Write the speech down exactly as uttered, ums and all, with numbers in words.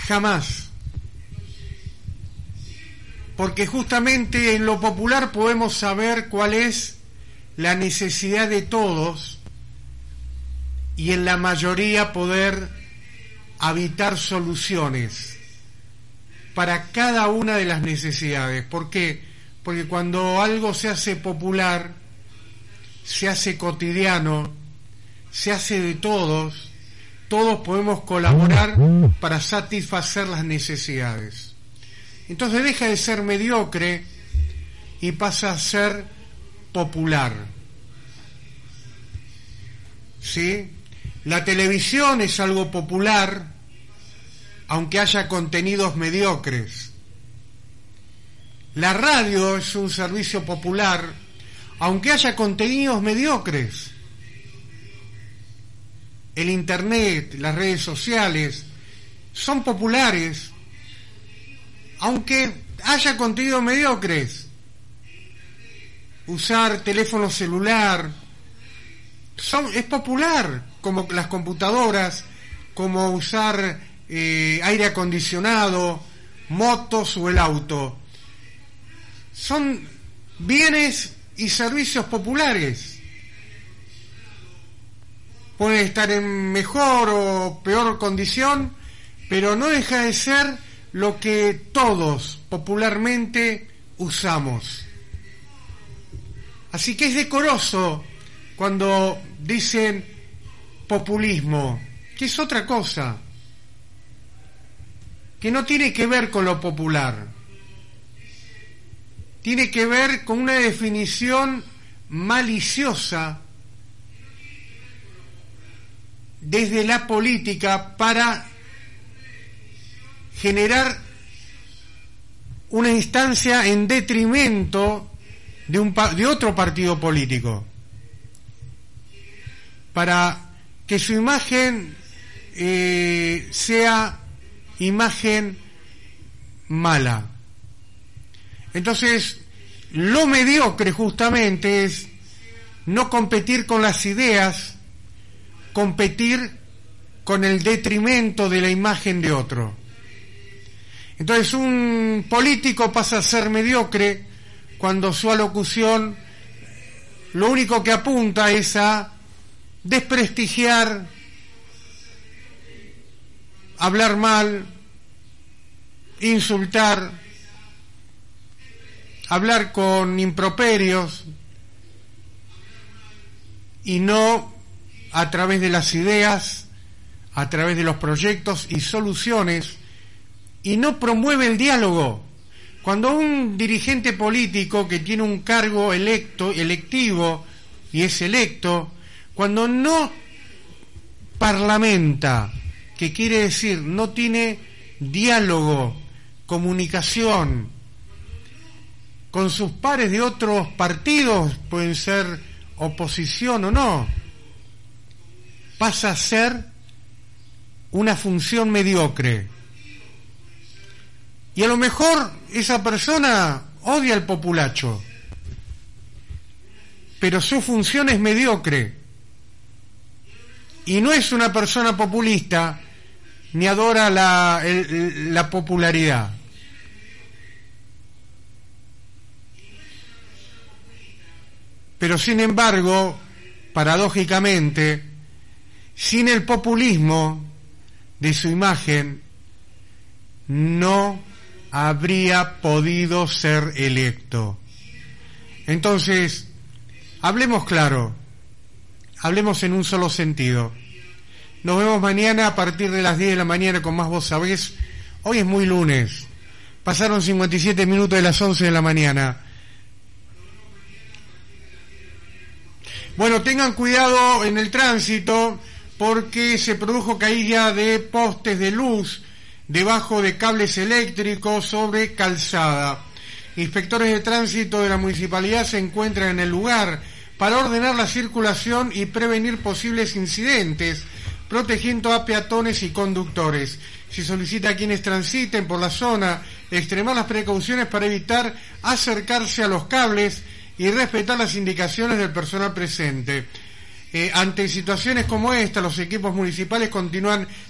Jamás. Porque justamente en lo popular podemos saber cuál es la necesidad de todos y en la mayoría poder habitar soluciones para cada una de las necesidades. ¿Por qué? Porque cuando algo se hace popular, se hace cotidiano, se hace de todos, todos podemos colaborar para satisfacer las necesidades. Entonces deja de ser mediocre y pasa a ser popular. ¿Sí? La televisión es algo popular, aunque haya contenidos mediocres. La radio es un servicio popular, aunque haya contenidos mediocres. El internet, las redes sociales, son populares, aunque haya contenidos mediocres. Usar teléfono celular son, es popular, como las computadoras, como usar eh, aire acondicionado, motos o el auto. Son bienes y servicios populares. Pueden estar en mejor o peor condición, pero no deja de ser lo que todos popularmente usamos. Así que es decoroso cuando dicen populismo, que es otra cosa, que no tiene que ver con lo popular, tiene que ver con una definición maliciosa desde la política para generar una instancia en detrimento de un de otro partido político, para que su imagen eh, sea imagen mala. Entonces, lo mediocre justamente es no competir con las ideas, competir con el detrimento de la imagen de otro. Entonces un político pasa a ser mediocre cuando su alocución lo único que apunta es a desprestigiar, hablar mal, insultar, hablar con improperios y no a través de las ideas, a través de los proyectos y soluciones, y no promueve el diálogo. Cuando un dirigente político que tiene un cargo electo, electivo y es electo, cuando no parlamenta, que quiere decir no tiene diálogo, comunicación con sus pares de otros partidos, pueden ser oposición o no, pasa a ser una función mediocre. Y a lo mejor esa persona odia al populacho, pero su función es mediocre. Y no es una persona populista, ni adora la, el, la popularidad. Pero sin embargo, paradójicamente, sin el populismo de su imagen, no habría podido ser electo. Entonces, hablemos claro, hablemos en un solo sentido. Nos vemos mañana a partir de las diez de la mañana con Más Vos Sabés. Hoy es muy lunes, pasaron cincuenta y siete minutos de las once de la mañana. Bueno, tengan cuidado en el tránsito porque se produjo caída de postes de luz debajo de cables eléctricos sobre calzada. Inspectores de tránsito de la municipalidad se encuentran en el lugar para ordenar la circulación y prevenir posibles incidentes, protegiendo a peatones y conductores. Se solicita a quienes transiten por la zona extremar las precauciones para evitar acercarse a los cables y respetar las indicaciones del personal presente. Eh, ante situaciones como esta, los equipos municipales continúan